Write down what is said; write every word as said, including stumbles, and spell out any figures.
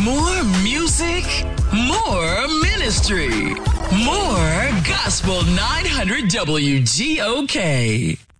More music, more ministry, more Gospel nine hundred W G O K.